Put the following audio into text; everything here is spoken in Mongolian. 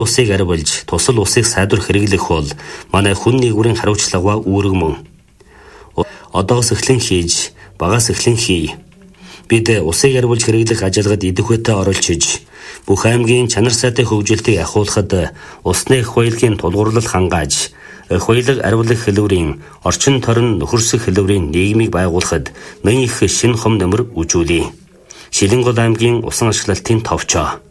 Усыг арвилж, тусал усыг сайдвар хэрэглэх бол манай хүн нэгүрийн хариуцлага үүрэг мөн. Одоос эхлэн хийж, багаас эхлэн хий. Бид усыг арвилж хэрэглэх ажиллагад идэвхтэй оролцож, бүх аймгийн чанар сайтай хөгжилтийг ахиулахад усны эх баялагын тулгуурлал хангааж, эх баялаг арвилах хэлбэрийн орчин торин нөхөрсөх хэлбэрийн нийгмийг байгуулахад нэн их шинэ хом нэмэр үжүүлье. Шилэнгол аймгийн усан ашиглалтын товчоо.